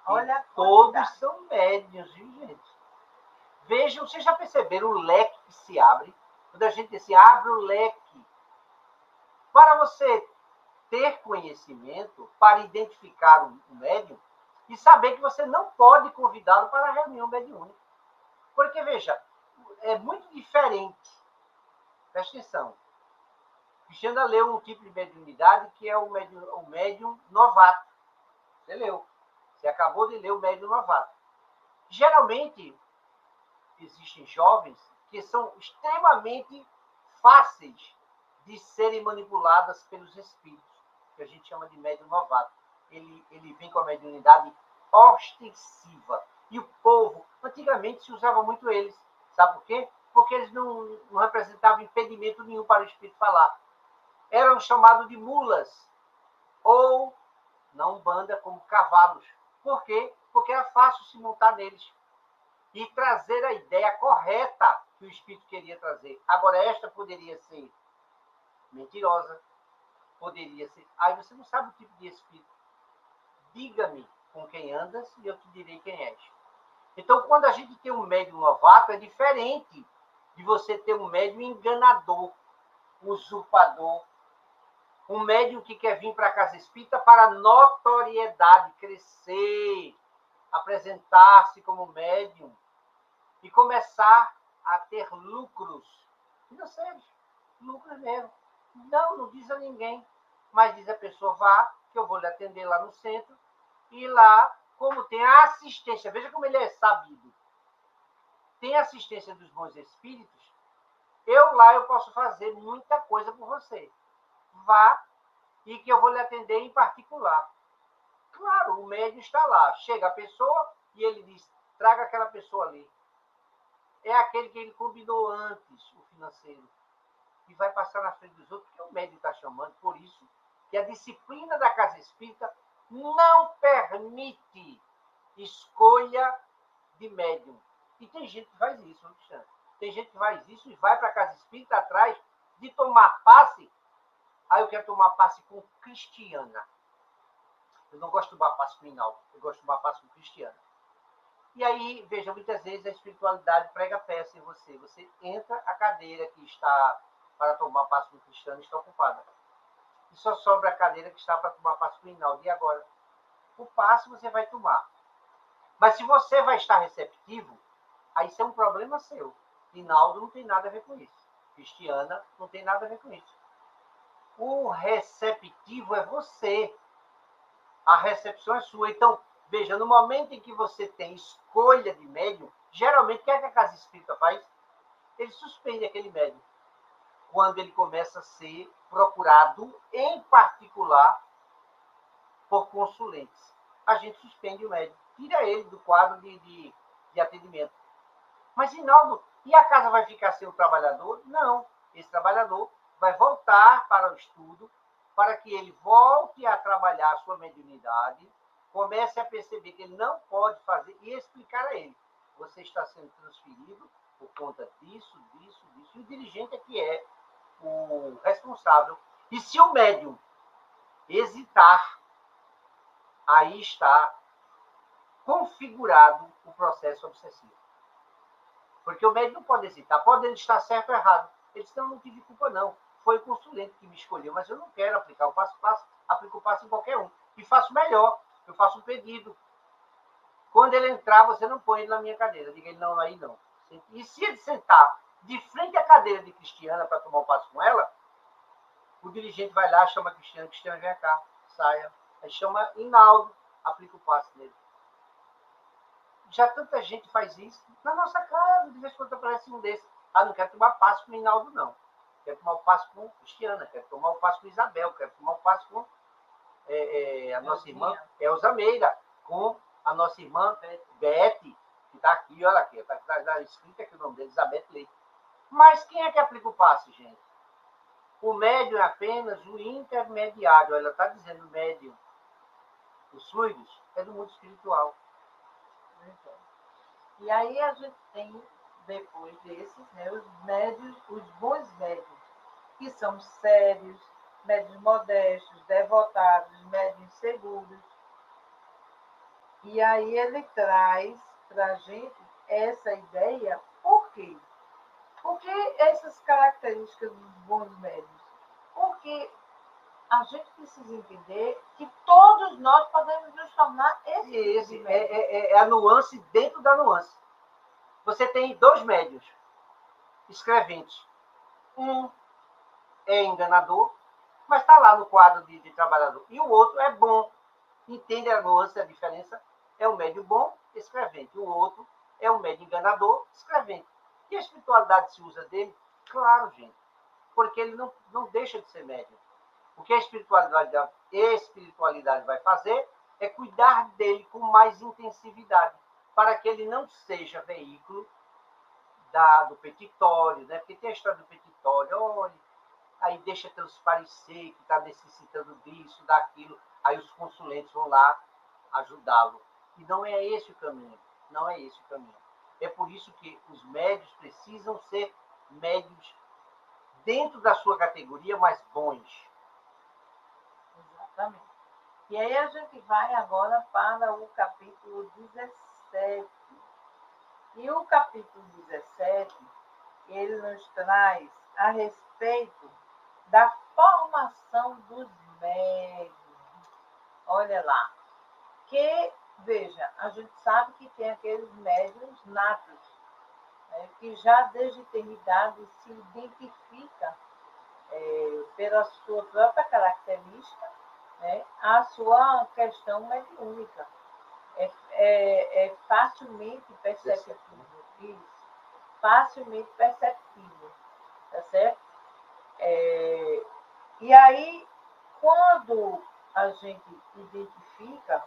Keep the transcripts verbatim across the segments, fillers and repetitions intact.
Olha, todos são médiuns, viu, gente? Vejam, vocês já perceberam o leque que se abre? Quando a gente diz assim, abre o leque. Para você ter conhecimento, para identificar o médium, e saber que você não pode convidá-lo para a reunião mediúnica. Porque, veja, é muito diferente. Presta atenção. Cristiana leu um tipo de mediunidade que é o médium, o médium novato. Você leu. Você acabou de ler o médium novato. Geralmente, existem jovens que são extremamente fáceis de serem manipuladas pelos espíritos, que a gente chama de médium novato. Ele, ele vem com a mediunidade ostensiva. E o povo, antigamente se usava muito eles. Sabe por quê? Porque eles não, não representavam impedimento nenhum para o espírito falar. Eram chamados de mulas, ou, na Umbanda, como cavalos. Por quê? Porque era fácil se montar neles e trazer a ideia correta que o espírito queria trazer. Agora, esta poderia ser mentirosa, poderia ser... Aí você não sabe o tipo de espírito. Diga-me com quem andas e eu te direi quem és. Então, quando a gente tem um médium novato, é diferente de você ter um médium enganador, usurpador, um médium que quer vir para a casa espírita para notoriedade, crescer, apresentar-se como médium e começar a ter lucros financeiros, lucros mesmo. Não, não diz a ninguém, mas diz a pessoa, vá, que eu vou lhe atender lá no centro, e lá, como tem a assistência, veja como ele é sabido, tem a assistência dos bons espíritos, eu lá eu posso fazer muita coisa por você. Vá, e que eu vou lhe atender em particular. Claro, o médium está lá, chega a pessoa e ele diz, traga aquela pessoa ali. É aquele que ele combinou antes, o financeiro, e vai passar na frente dos outros, porque o médium está chamando, por isso que a disciplina da casa espírita não permite escolha de médium. E tem gente que faz isso, não Cristiano? Tem gente que faz isso e vai para a casa espírita atrás de tomar passe. Aí eu quero tomar passe com Cristiana. Eu não gosto de tomar passe com Hinaldo, eu gosto de tomar passe com Cristiana. E aí, veja, muitas vezes a espiritualidade prega peça em você. Você entra, a cadeira que está para tomar passe com Cristiano está ocupada. E só sobra a cadeira que está para tomar passe com Hinaldo. E agora? O passe você vai tomar. Mas se você vai estar receptivo, aí isso é um problema seu. Hinaldo não tem nada a ver com isso. Cristiana não tem nada a ver com isso. O receptivo é você. A recepção é sua. Então, veja, no momento em que você tem escolha de médium, geralmente o que, é que a casa espírita faz? Ele suspende aquele médium. Quando ele começa a ser procurado, em particular, por consulentes. A gente suspende o médium. Tira ele do quadro de, de, de atendimento. Mas, Rinaldo, e a casa vai ficar sem o trabalhador? Não. Esse trabalhador vai voltar para o estudo, para que ele volte a trabalhar a sua mediunidade, comece a perceber que ele não pode fazer e explicar a ele. Você está sendo transferido por conta disso, disso, disso. E o dirigente é que é o responsável. E se o médium hesitar, aí está configurado o processo obsessivo. Porque o médium não pode hesitar, pode ele estar certo ou errado. Ele disse, não, não tive culpa não. Foi o consulente que me escolheu, mas eu não quero aplicar o passo a passo, aplico o passo em qualquer um. E faço melhor, eu faço um pedido. Quando ele entrar, você não põe ele na minha cadeira. Diga ele, não, aí não. E se ele sentar de frente à cadeira de Cristiana para tomar o passo com ela, o dirigente vai lá, chama a Cristiana, Cristiana, vem cá, saia. Aí chama Hinaldo, aplica o passo nele. Já tanta gente faz isso. Na nossa casa, de vez em quando aparece um desses. Ah, não quero tomar passo com o Hinaldo, não. Quero tomar o passo com Cristiana, quero tomar o passo com Isabel, quero tomar o passo com é, é, a nossa irmã Elza Meira, com a nossa irmã Beth, que está aqui, olha aqui, está tá, tá escrito aqui o nome dele, Elizabeth Leite. Mas quem é que aplica o passe, gente? O médium é apenas o intermediário. Ela está dizendo médium. Os fluidos é do mundo espiritual. E aí a gente tem, depois desses, né, os médios, os bons médios, que são sérios, médios modestos, devotados, médios seguros. E aí ele traz para a gente essa ideia, por quê? Por que essas características dos bons médios? Porque a gente precisa entender que todos nós podemos nos tornar esse tipo de Esse é, médium. é, é a nuance dentro da nuance. Você tem dois médios escreventes. Um é enganador, mas está lá no quadro de, de trabalhador. E o outro é bom. Entende a nuance, a diferença? É o médio bom, escrevente. O outro é o médio enganador, escrevente. E a espiritualidade se usa dele? Claro, gente. Porque ele não, não deixa de ser médio. O que a espiritualidade, a espiritualidade vai fazer é cuidar dele com mais intensividade, para que ele não seja veículo da, do petitório, né? Porque tem a história do petitório, olha, aí deixa transparecer que está necessitando disso, daquilo, aí os consulentes vão lá ajudá-lo. E não é esse o caminho, não é esse o caminho. É por isso que os médios precisam ser médios dentro da sua categoria, mas bons. Exatamente. E aí a gente vai agora para o capítulo dezessete. E o capítulo dezessete, ele nos traz a respeito da formação dos médios. Olha lá, que, veja, a gente sabe que tem aqueles médios natos, né, que já desde eternidade se identifica é, pela sua própria característica, né, a sua questão mediúnica. É, é, é facilmente perceptível. Isso, facilmente perceptível, tá certo? É, e aí, quando a gente identifica,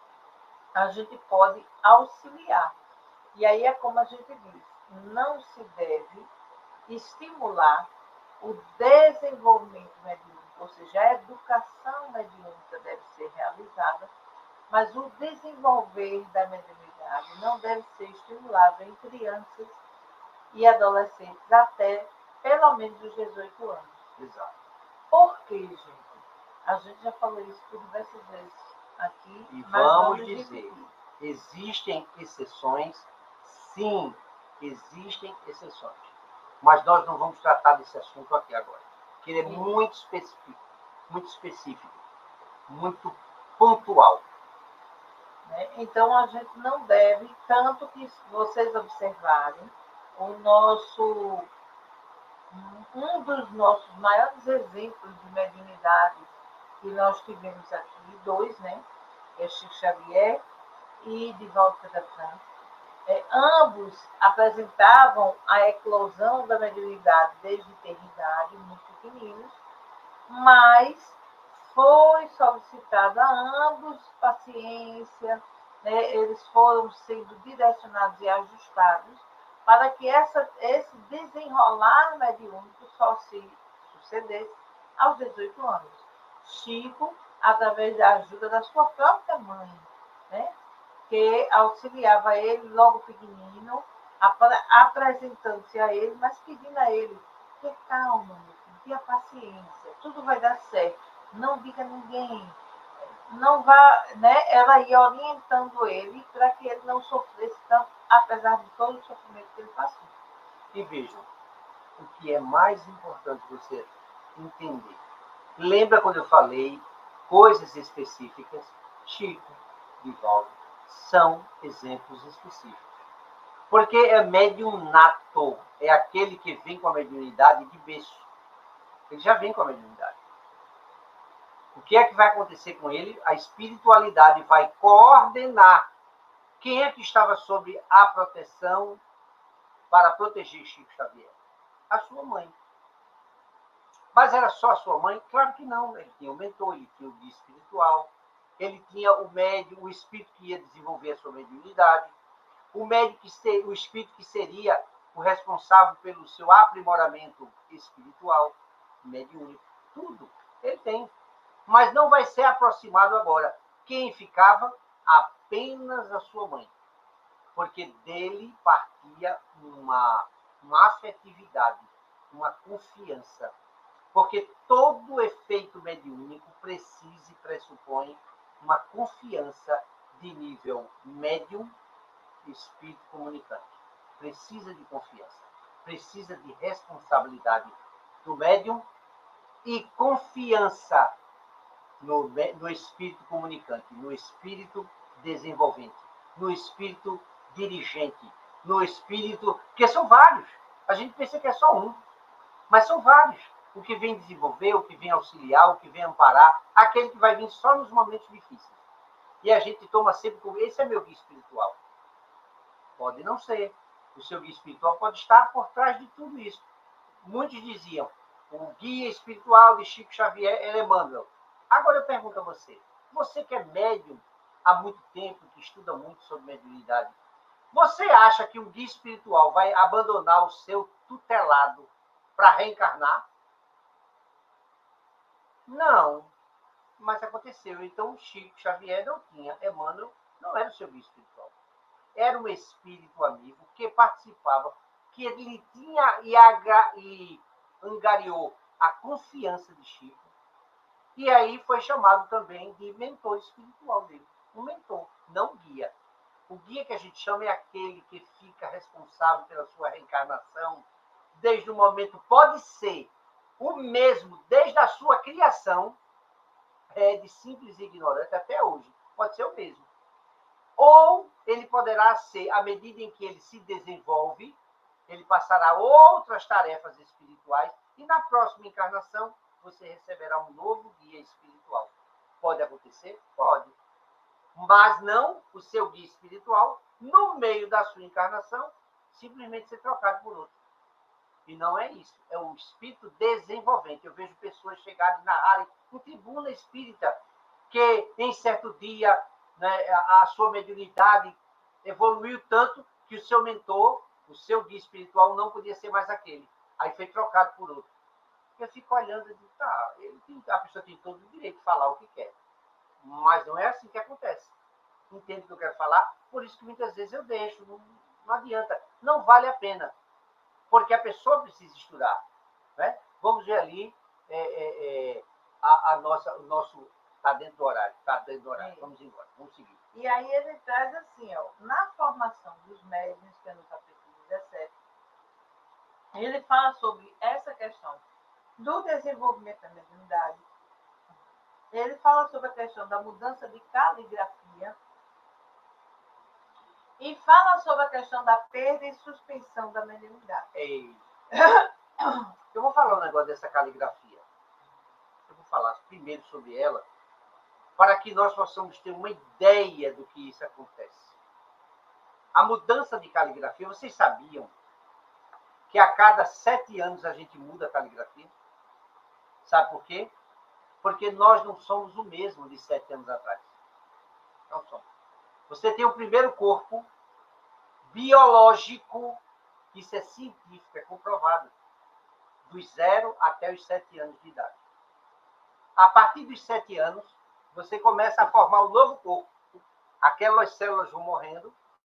a gente pode auxiliar. E aí é como a gente diz, não se deve estimular o desenvolvimento mediúnico, ou seja, a educação mediúnica deve ser realizada, mas o desenvolver da mediunidade não deve ser estimulado em crianças e adolescentes até pelo menos os dezoito anos. Exato. Por quê, gente? A gente já falou isso por diversas vezes aqui, e mas vamos, vamos dizer, repetir. Existem exceções, sim, existem exceções. Mas nós não vamos tratar desse assunto aqui agora, porque ele é Sim. muito específico, muito específico, muito pontual. Né? Então, a gente não deve, tanto que vocês observarem, o nosso, um dos nossos maiores exemplos de mediunidade que nós tivemos aqui, dois, né? É Chico Xavier e Divaldo Petrafran. É, ambos apresentavam a eclosão da mediunidade desde eternidade, muito pequeninos, mas foi solicitado a ambos paciência, né? Eles foram sendo direcionados e ajustados para que essa, esse desenrolar mediúnico só se sucedesse aos dezoito anos. Chico, através da ajuda da sua própria mãe, né? Que auxiliava ele logo pequenino, apresentando-se a ele, mas pedindo a ele, tenha calma, meu filho, tenha paciência, tudo vai dar certo, não diga a ninguém, não vá, né? Ela ia orientando ele para que ele não sofresse tanto, apesar de todo o sofrimento que ele passou. E vejam, o que é mais importante você entender. Lembra quando eu falei coisas específicas? Chico, Divaldo, são exemplos específicos. Porque é médium nato, é aquele que vem com a mediunidade de berço. Ele já vem com a mediunidade. O que é que vai acontecer com ele? A espiritualidade vai coordenar. Quem é que estava sob a proteção para proteger Chico Xavier? A sua mãe. Mas era só a sua mãe? Claro que não. Ele tinha o mentor, ele tinha o guia espiritual, ele tinha o médium, o espírito que ia desenvolver a sua mediunidade, o médium que ser, o espírito que seria o responsável pelo seu aprimoramento espiritual, mediúnico, tudo ele tem. Mas não vai ser aproximado agora. Quem ficava? Apenas a sua mãe. Porque dele partia uma, uma afetividade, uma confiança. Porque todo efeito mediúnico precisa e pressupõe uma confiança de nível médium, espírito comunicante. Precisa de confiança, precisa de responsabilidade do médium e confiança no, no espírito comunicante, no espírito desenvolvente, no espírito dirigente, no espírito... Porque são vários. A gente pensa que é só um, mas são vários. O que vem desenvolver, o que vem auxiliar, o que vem amparar, aquele que vai vir só nos momentos difíceis. E a gente toma sempre como, esse é meu guia espiritual. Pode não ser. O seu guia espiritual pode estar por trás de tudo isso. Muitos diziam, o guia espiritual de Chico Xavier é Emmanuel. Agora eu pergunto a você, você que é médium há muito tempo, que estuda muito sobre mediunidade, você acha que um guia espiritual vai abandonar o seu tutelado para reencarnar? Não. Mas aconteceu. Então, o Chico Xavier não tinha. Emmanuel não era o seu guia espiritual. Era um espírito amigo que participava, que ele tinha e, aga, e angariou a confiança de Chico. E aí foi chamado também de mentor espiritual dele. Um mentor, não guia. O guia que a gente chama é aquele que fica responsável pela sua reencarnação desde o momento, pode ser o mesmo desde a sua criação, é, de simples e ignorante até hoje. Pode ser o mesmo. Ou ele poderá ser, à medida em que ele se desenvolve, ele passará outras tarefas espirituais e na próxima encarnação você receberá um novo guia espiritual. Pode acontecer? Pode. Mas não o seu guia espiritual, no meio da sua encarnação, simplesmente ser trocado por outro. E não é isso. É o espírito desenvolvente. Eu vejo pessoas chegarem na área, em tribuna espírita, que em certo dia, né, a sua mediunidade evoluiu tanto que o seu mentor, o seu guia espiritual, não podia ser mais aquele. Aí foi trocado por outro. Eu fico olhando e digo, tá, ele tem, a pessoa tem todo o direito de falar o que quer. Mas não é assim que acontece. Entende o que eu quero falar? Por isso que muitas vezes eu deixo. Não, não adianta. Não vale a pena. Porque a pessoa precisa estudar. Né? Vamos ver ali é, é, é, a, a nossa, o nosso... Está dentro do horário. Está dentro do horário. Vamos embora. Vamos seguir. E aí ele traz assim, ó, na formação dos médiuns, que é no capítulo dezessete, ele fala sobre essa questão do desenvolvimento da mediunidade. Ele fala sobre a questão da mudança de caligrafia e fala sobre a questão da perda e suspensão da mediunidade. Ei. Eu vou falar um negócio dessa caligrafia. Eu vou falar primeiro sobre ela, para que nós possamos ter uma ideia do que isso acontece. A mudança de caligrafia, vocês sabiam que a cada sete anos a gente muda a caligrafia? Sabe por quê? Porque nós não somos o mesmo de sete anos atrás. Não somos. Você tem o primeiro corpo biológico, isso é científico, é comprovado, dos zero até os sete anos de idade. A partir dos sete anos, você começa a formar um novo corpo. Aquelas células vão morrendo.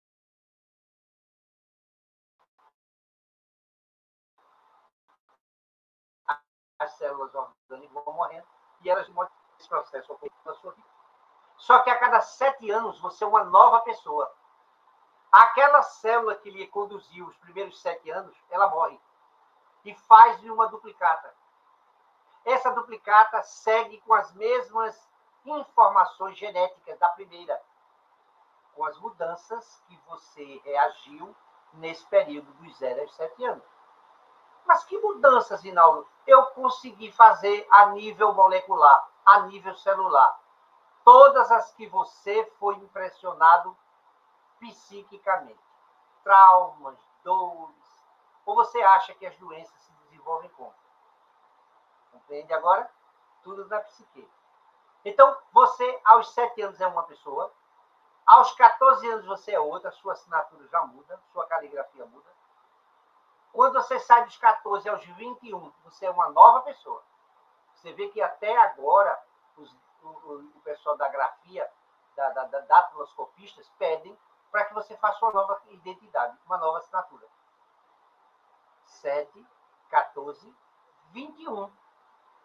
As células orgânicas vão morrendo e elas morrem nesse processo na sua vida. Só que a cada sete anos você é uma nova pessoa. Aquela célula que lhe conduziu os primeiros sete anos, ela morre. E faz-lhe uma duplicata. Essa duplicata segue com as mesmas informações genéticas da primeira, com as mudanças que você reagiu nesse período dos zero aos sete anos. Mas que mudanças, Rinaldo, eu consegui fazer a nível molecular, a nível celular? Todas as que você foi impressionado psiquicamente. Traumas, dores. Ou você acha que as doenças se desenvolvem como? Compreende agora? Tudo na psique. Então, você, aos sete anos, é uma pessoa. Aos quatorze anos, você é outra. Sua assinatura já muda. Sua caligrafia muda. Quando você sai dos quatorze aos vinte e um, você é uma nova pessoa. Você vê que até agora, os, o, o pessoal da grafia, da, da, da datiloscopistas, pedem para que você faça uma nova identidade, uma nova assinatura. sete, quatorze, vinte e um.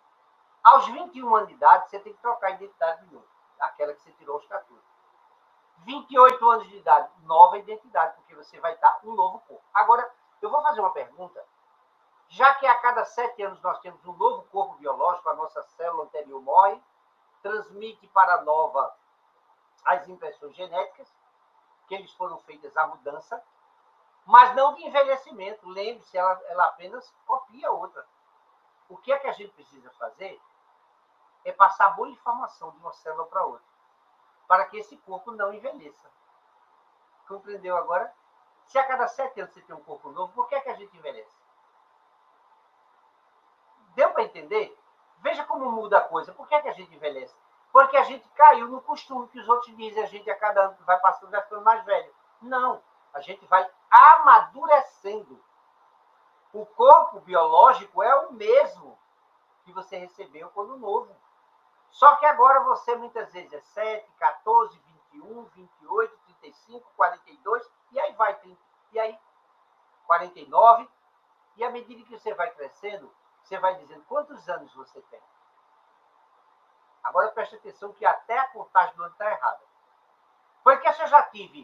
Aos vinte e um anos de idade, você tem que trocar a identidade de novo. Aquela que você tirou aos quatorze. vinte e oito anos de idade, nova identidade, porque você vai dar um novo corpo. Agora, eu vou fazer uma pergunta. Já que a cada sete anos nós temos um novo corpo biológico, a nossa célula anterior morre, transmite para a nova as impressões genéticas, que eles foram feitas a mudança, mas não de envelhecimento. Lembre-se, ela, ela apenas copia a outra. O que é que a gente precisa fazer é passar boa informação de uma célula para outra, para que esse corpo não envelheça. Compreendeu agora? Se a cada sete anos você tem um corpo novo, por que é que a gente envelhece? Deu para entender? Veja como muda a coisa. Por que é que a gente envelhece? Porque a gente caiu no costume que os outros dizem, a gente a cada ano que vai passando vai ficando mais velho. Não, a gente vai amadurecendo. O corpo biológico é o mesmo que você recebeu quando novo. Só que agora você muitas vezes é sete, quatorze, vinte e um, vinte e oito, trinta e cinco, quarenta e dois, e aí vai, e aí quarenta e nove, e à medida que você vai crescendo, você vai dizendo quantos anos você tem. Agora preste atenção que até a contagem do ano está errada. Porque se eu já tive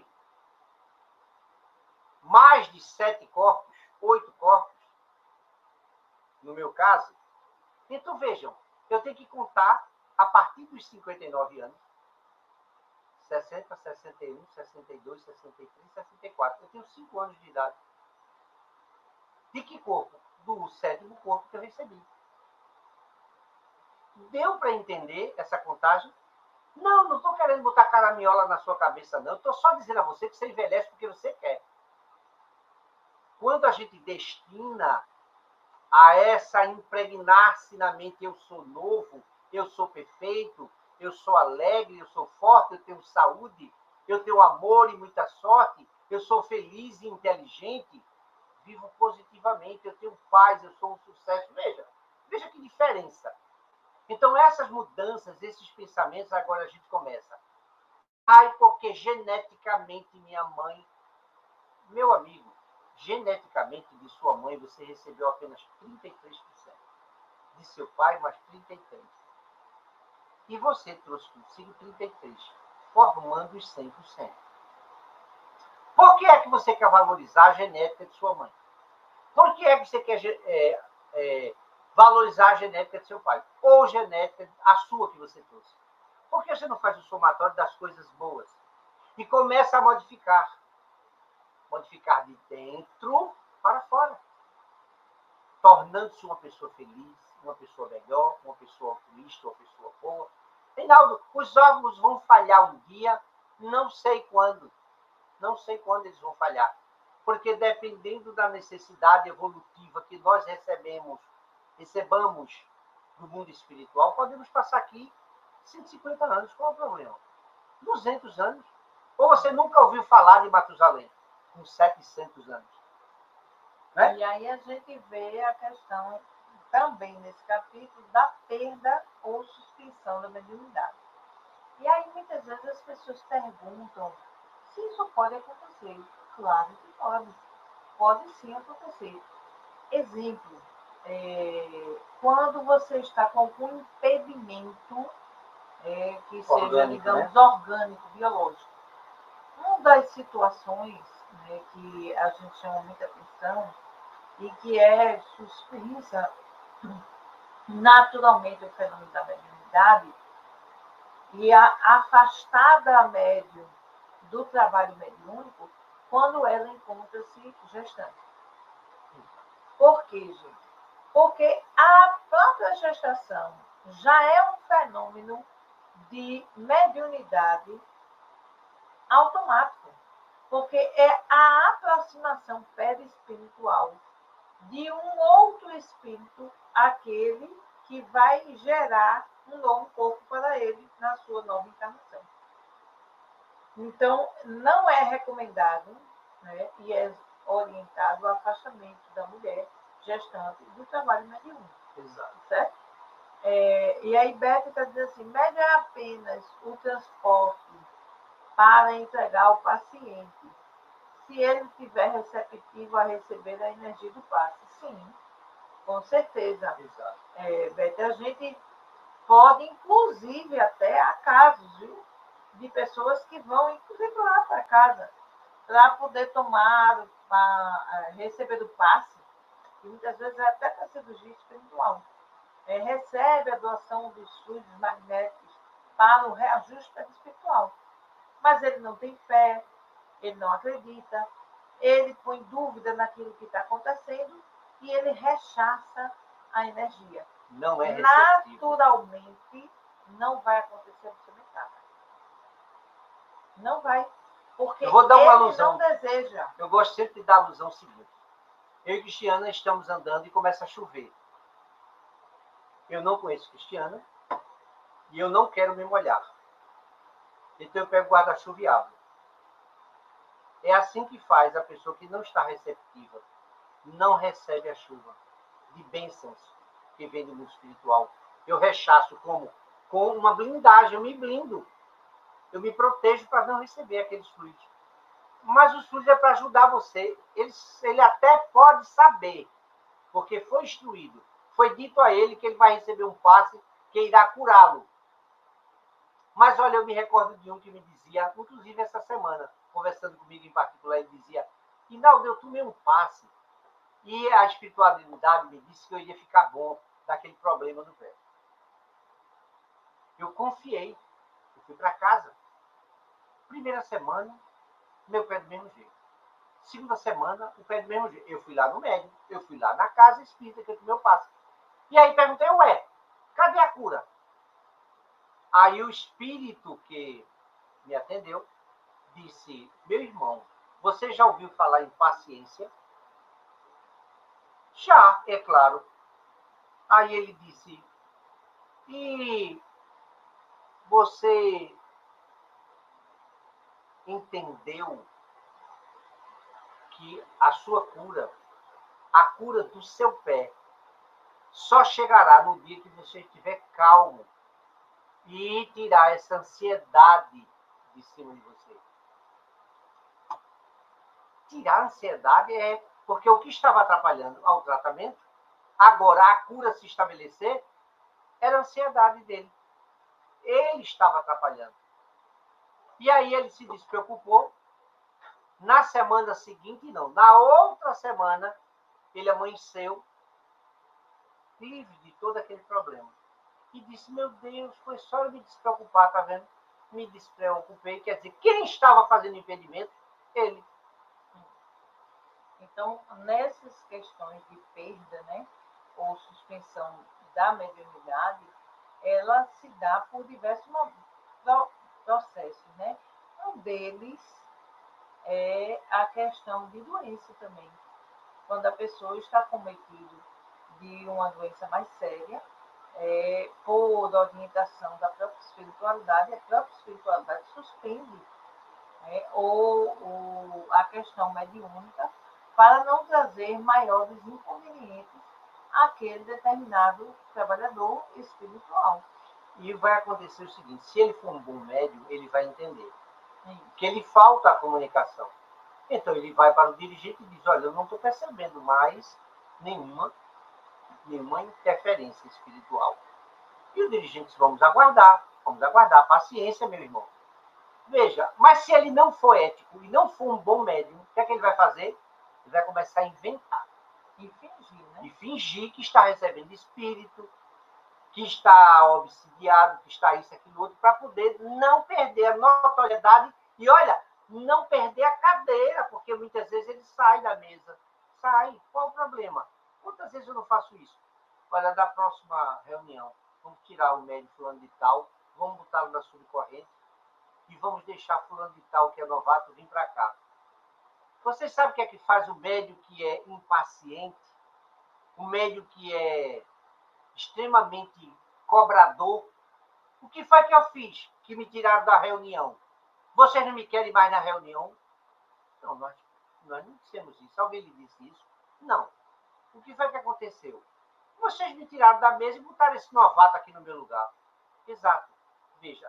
mais de sete corpos, oito corpos, no meu caso, então vejam, eu tenho que contar a partir dos cinquenta e nove anos, sessenta, sessenta e um, sessenta e dois, sessenta e três, sessenta e quatro. Eu tenho cinco anos de idade. De que corpo? Do sétimo corpo que eu recebi. Deu para entender essa contagem? Não, não estou querendo botar caraminhola na sua cabeça, não. Estou só dizendo a você que você envelhece porque você quer. Quando a gente destina a essa impregnar-se na mente, eu sou novo, eu sou perfeito, eu sou alegre, eu sou forte, eu tenho saúde, eu tenho amor e muita sorte, eu sou feliz e inteligente, vivo positivamente, eu tenho paz, eu sou um sucesso. Veja, veja que diferença. Então, essas mudanças, esses pensamentos, agora a gente começa. Ai, porque geneticamente minha mãe... Meu amigo, geneticamente de sua mãe, você recebeu apenas trinta e três por cento. De seu pai, mais trinta e três por cento. E você trouxe consigo trinta e três por cento, formando os cem por cento. Por que é que você quer valorizar a genética de sua mãe? Por que é que você quer... É, é, valorizar a genética de seu pai, ou genética, a sua que você trouxe. Por que você não faz o somatório das coisas boas? E começa a modificar. Modificar de dentro para fora. Tornando-se uma pessoa feliz, uma pessoa melhor, uma pessoa altruísta, uma pessoa boa. Reinaldo, os órgãos vão falhar um dia, não sei quando. Não sei quando eles vão falhar. Porque dependendo da necessidade evolutiva que nós recebemos recebamos do mundo espiritual, podemos passar aqui cento e cinquenta anos. Qual é o problema? duzentos anos. Ou você nunca ouviu falar de Matusalém, com setecentos anos. Né? E aí a gente vê a questão, também nesse capítulo, da perda ou suspensão da mediunidade. E aí, muitas vezes, as pessoas perguntam se isso pode acontecer. Claro que pode. Pode sim acontecer. Exemplo. É, quando você está com algum impedimento é, que seja, orgânico, digamos, né? orgânico, biológico. Uma das situações, né, que a gente chama muita atenção e que é suspensa naturalmente o fenômeno da mediunidade e a, afastada a médium do trabalho mediúnico quando ela encontra-se gestante. Por quê, gente? Porque a própria gestação já é um fenômeno de mediunidade automático, porque é a aproximação perispiritual de um outro espírito, aquele que vai gerar um novo corpo para ele na sua nova encarnação. Então, não é recomendado, né, e é orientado o afastamento da mulher gestante do trabalho mediúnico. Exato. Certo? É, e aí, Beto está dizendo assim, médio é apenas o transporte para entregar ao paciente, se ele estiver receptivo a receber a energia do passe. Sim, com certeza. Exato. É, Beto, a gente pode, inclusive, até há casos, viu, de pessoas que vão, inclusive, lá para casa, para poder tomar, a, receber o passe, e muitas vezes é até para cirurgia espiritual. É, recebe a doação dos fluidos magnéticos para o reajuste espiritual. Mas ele não tem fé, ele não acredita, ele põe dúvida naquilo que está acontecendo e ele rechaça a energia. Não é receptivo. Naturalmente, não vai acontecer absolutamente nada. Não vai. Porque eu vou dar uma ele alusão. não deseja. Eu gosto sempre de dar a alusão seguinte. Eu e Cristiana estamos andando e começa a chover. Eu não conheço Cristiana e eu não quero me molhar. Então eu pego o guarda-chuva e abro. É assim que faz a pessoa que não está receptiva, não recebe a chuva de bênçãos que vem do mundo espiritual. Eu rechaço como? Com uma blindagem, eu me blindo. Eu me protejo para não receber aqueles fluidos. Mas os fluidos é para ajudar você. Ele, ele até pode saber, porque foi instruído. Foi dito a ele que ele vai receber um passe que irá curá-lo. Mas, olha, eu me recordo de um que me dizia, inclusive essa semana, conversando comigo em particular, ele dizia, Rinaldo, eu tomei um passe e a espiritualidade me disse que eu iria ficar bom daquele problema no pé. Eu confiei. Eu fui para casa. Primeira semana, meu pé do mesmo jeito. Segunda semana, o pé do mesmo jeito. Eu fui lá no médico, eu fui lá na casa espírita que eu tomei o passe. E aí perguntei, ué, cadê a cura? Aí o espírito que me atendeu disse, meu irmão, você já ouviu falar em paciência? Já, é claro. Aí ele disse, e você entendeu que a sua cura, a cura do seu pé, só chegará no dia que você estiver calmo e tirar essa ansiedade de cima de você. Tirar a ansiedade é porque o que estava atrapalhando ao tratamento, agora a cura se estabelecer, era a ansiedade dele. Ele estava atrapalhando. E aí ele se despreocupou. Na semana seguinte, não. Na outra semana, ele amanheceu livre de todo aquele problema. E disse, meu Deus, foi só eu me despreocupar, tá vendo? Me despreocupei. Quer dizer, quem estava fazendo impedimento? Ele. Então, nessas questões de perda, né, ou suspensão da mediunidade, ela se dá por diversos processos, né? Um deles é a questão de doença também. Quando a pessoa está cometida de uma doença mais séria, é, por orientação da própria espiritualidade, a própria espiritualidade suspende, né, ou, ou a questão mediúnica para não trazer maiores inconvenientes àquele determinado trabalhador espiritual. E vai acontecer o seguinte, se ele for um bom médium, ele vai entender Sim. que lhe falta a comunicação. Então ele vai para o dirigente e diz, olha, eu não estou percebendo mais nenhuma, nenhuma interferência espiritual. E o dirigente diz, vamos aguardar, vamos aguardar, paciência, meu irmão. Veja, mas se ele não for ético e não for um bom médium, o que é que ele vai fazer? Ele vai começar a inventar. E fingir, né? E fingir que está recebendo espírito, que está obsidiado, que está isso, aquilo, outro, para poder não perder a notoriedade e, olha, não perder a cadeira, porque muitas vezes ele sai da mesa. Sai. Qual o problema? Quantas vezes eu não faço isso? Olha, da próxima reunião, vamos tirar o médico fulano de tal, vamos botá-lo na subcorrente e vamos deixar fulano de tal, que é novato, vir para cá. Vocês sabem o que é que faz o médico que é impaciente? O médico que é extremamente cobrador? O que foi que eu fiz que me tiraram da reunião? Vocês não me querem mais na reunião? Não, nós, nós não dissemos isso. Alguém lhe disse isso? Não. O que foi que aconteceu? Vocês me tiraram da mesa e botaram esse novato aqui no meu lugar. Exato. Veja.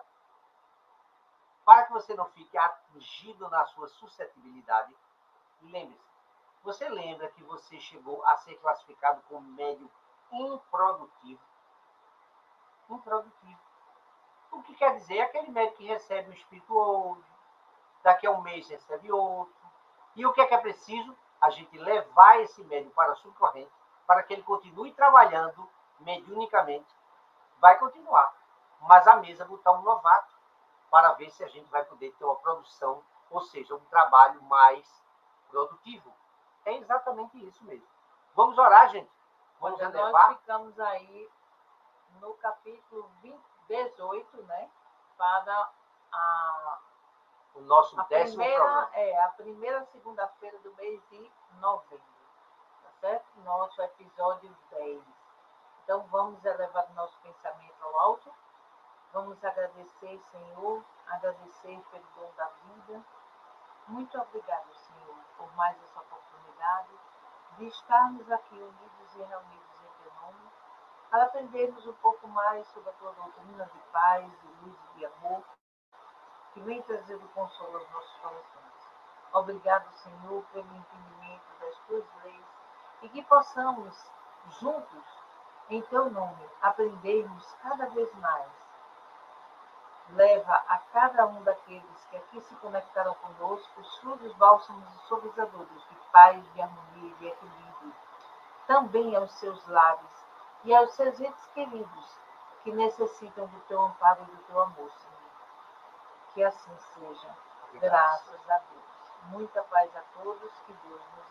Para que você não fique atingido na sua suscetibilidade, lembre-se. Você lembra que você chegou a ser classificado como médium improdutivo? Improdutivo. O que quer dizer, aquele médico que recebe um espírito hoje, daqui a um mês recebe outro. E o que é que é preciso? A gente levar esse médium para a subcorrente, para que ele continue trabalhando mediunicamente. Vai continuar. Mas a mesa botar um novato para ver se a gente vai poder ter uma produção, ou seja, um trabalho mais produtivo. É exatamente isso mesmo. Vamos orar, gente. Vamos Olha, elevar. nós ficamos aí no capítulo dezoito, né? Para a, o nosso a décimo primeira, programa. é, a primeira segunda-feira do mês de novembro. Tá certo? Nosso episódio dez. Então, vamos elevar o nosso pensamento ao alto. Vamos agradecer, Senhor, agradecer pelo dom da vida. Muito obrigado, Senhor, por mais essa oportunidade de estarmos aqui unidos e reunidos em teu nome, para aprendermos um pouco mais sobre a tua doutrina de paz, de luz e de amor, que vem trazendo consolo aos nossos corações. Obrigado, Senhor, pelo entendimento das tuas leis e que possamos, juntos, em teu nome, aprendermos cada vez mais. Leva a cada um daqueles que aqui se conectaram conosco os frutos bálsamos e suavizadores de paz, de harmonia e de equilíbrio. Também aos seus lares e aos seus entes queridos que necessitam do teu amparo e do teu amor, Senhor. Que assim seja. Graças a Deus. Muita paz a todos. Que Deus nos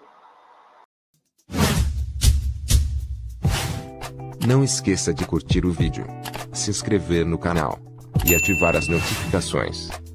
abençoe. Não esqueça de curtir o vídeo, se inscrever no canal e ativar as notificações.